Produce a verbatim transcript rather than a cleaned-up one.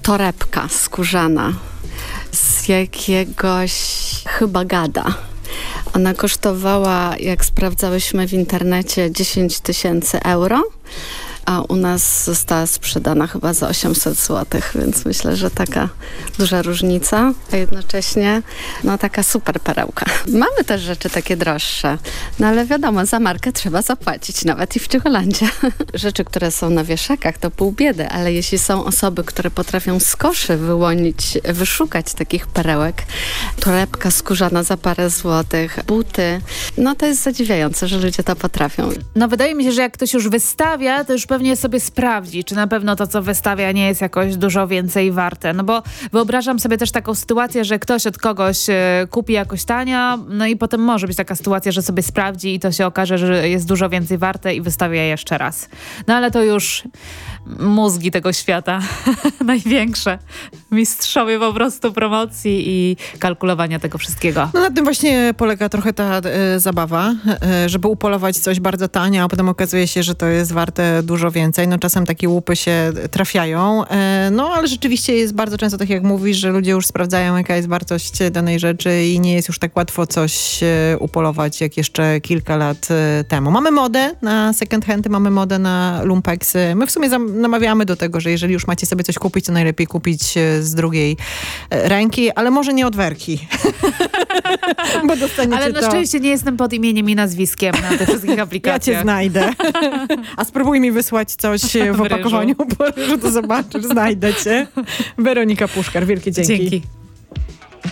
torebka skórzana z jakiegoś chyba gada. Ona kosztowała, jak sprawdzałyśmy w internecie, dziesięć tysięcy euro, a u nas została sprzedana chyba za osiemset złotych, więc myślę, że taka duża różnica, a jednocześnie no taka super perełka. Mamy też rzeczy takie droższe, no ale wiadomo, za markę trzeba zapłacić, nawet i w Czegolandzie. Rzeczy, które są na wieszakach, to pół biedy, ale jeśli są osoby, które potrafią z koszy wyłonić, wyszukać takich perełek, torebka skórzana za parę złotych, buty, no to jest zadziwiające, że ludzie to potrafią. No wydaje mi się, że jak ktoś już wystawia, to już pewnie sobie sprawdzi, czy na pewno to, co wystawia, nie jest jakoś dużo więcej warte. No bo wyobrażam sobie też taką sytuację, że ktoś od kogoś e, kupi jakoś tania, no i potem może być taka sytuacja, że sobie sprawdzi i to się okaże, że jest dużo więcej warte i wystawia jeszcze raz. No ale to już mózgi tego świata największe. Mistrzowie po prostu promocji i kalkulowania tego wszystkiego. No na tym właśnie polega trochę ta e, zabawa, e, żeby upolować coś bardzo tanie, a potem okazuje się, że to jest warte dużo więcej. No czasem takie łupy się trafiają, e, no ale rzeczywiście jest bardzo często tak jak mówisz, że ludzie już sprawdzają, jaka jest wartość danej rzeczy i nie jest już tak łatwo coś e, upolować, jak jeszcze kilka lat e, temu. Mamy modę na second handy, mamy modę na lumpeksy. My w sumie zam- namawiamy do tego, że jeżeli już macie sobie coś kupić, to najlepiej kupić e, z drugiej e, ręki, ale może nie od werki. Bo dostaniecie Ale na to. szczęście nie jestem pod imieniem i nazwiskiem na tych wszystkich aplikacjach. Ja cię znajdę. A spróbuj mi wysłać coś w opakowaniu, bo to zobaczysz, znajdę cię. Weronika Puszkar, wielkie dzięki. Dzięki.